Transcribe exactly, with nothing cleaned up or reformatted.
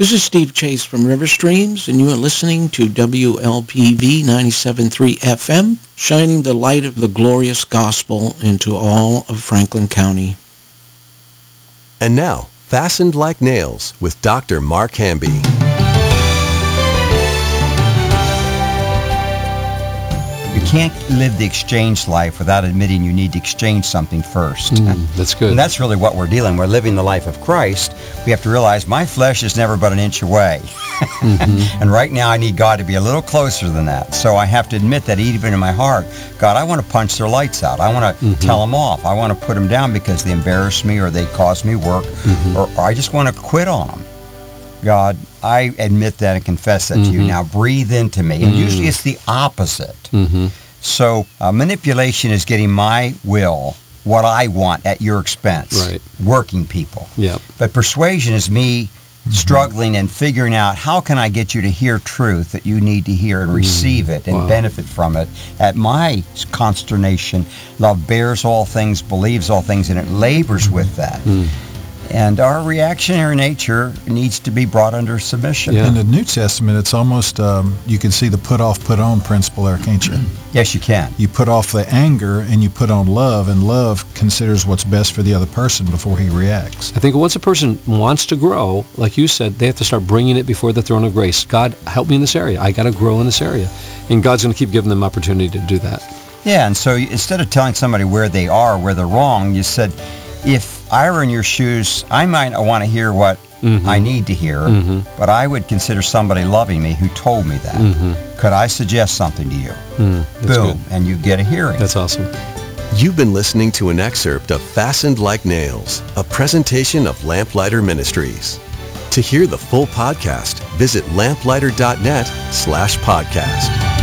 This is Steve Chase from River Streams, and you are listening to W L P V ninety-seven point three F M, shining the light of the glorious gospel into all of Franklin County. And now, Fastened Like Nails with Doctor Mark Hamby. You can't live the exchange life without admitting you need to exchange something first. Mm, that's good. And that's really what we're dealing. We're living the life of Christ. We have to realize my flesh is never but an inch away. Mm-hmm. And right now I need God to be a little closer than that. So I have to admit that even in my heart, God, I want to punch their lights out. I want to mm-hmm. tell them off. I want to put them down because they embarrass me or they cause me work, mm-hmm. or, or I just want to quit on them. God, I admit that and confess that mm-hmm. to you. Now breathe into me. And mm-hmm. usually it's the opposite. Mm-hmm. So uh, manipulation is getting my will, what I want, at your expense. Right. Working people. Yeah. But persuasion is me mm-hmm. struggling and figuring out how can I get you to hear truth that you need to hear and mm-hmm. receive it and wow. benefit from it. At my consternation, love bears all things, believes all things, and it labors mm-hmm. with that. Mm-hmm. And our reactionary nature needs to be brought under submission. Yeah. In the New Testament, it's almost, um, you can see the put off, put on principle there, can't you? Yes, you can. You put off the anger and you put on love, and love considers what's best for the other person before he reacts. I think once a person wants to grow, like you said, they have to start bringing it before the throne of grace. God, help me in this area. I got to grow in this area. And God's going to keep giving them opportunity to do that. Yeah, and so instead of telling somebody where they are, where they're wrong, you said, if I were in your shoes, I might want to hear what mm-hmm. I need to hear, mm-hmm. but I would consider somebody loving me who told me that. Mm-hmm. Could I suggest something to you? Mm, Boom, good. And you get a hearing. That's awesome. You've been listening to an excerpt of Fastened Like Nails, a presentation of Lamplighter Ministries. To hear the full podcast, visit lamplighter dot net slash podcast.